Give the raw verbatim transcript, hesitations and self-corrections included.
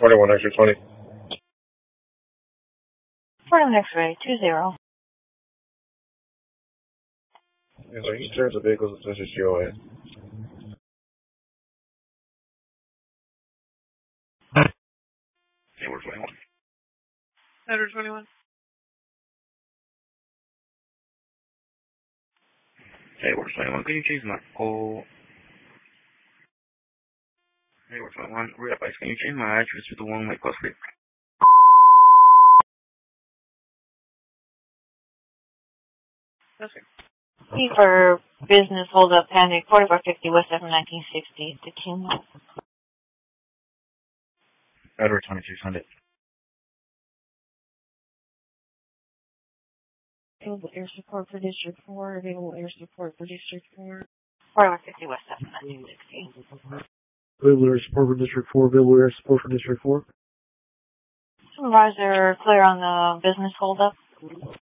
forty-one extra twenty. forty-one X-ray, two zero. Yeah, so he turns the vehicle's attention to your way. Edward twenty-one. Edward twenty-one. Edward twenty-one, can you change my call? Edward twenty-one, real advice, can you change my address to the one like Costa Rica? Okay. P for business, hold up, panic, forty-four fifty West F nineteen sixty, the King. Edward twenty-six hundred. Available air support for District four, available air support for District four. forty-one fifty West F nineteen sixty. Available air support for District four, available air support for District four. Supervisor, clear on the business hold up.